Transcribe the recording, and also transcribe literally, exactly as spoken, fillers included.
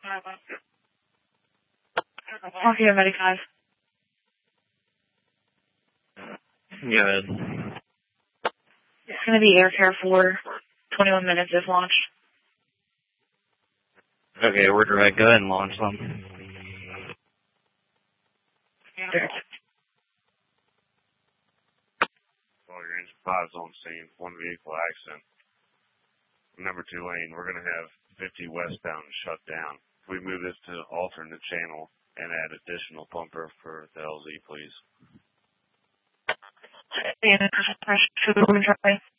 Okay, Medic five. Go ahead. It's going to be airfare for twenty-one minutes if launched. Okay, we're direct. Go ahead and launch them. Direct. Range five's on scene. One vehicle accident. Number two lane, we're going to have fifty westbound shut down. Can we move this to alternate channel and add additional bumper for the L Z, please? And pressure to the try.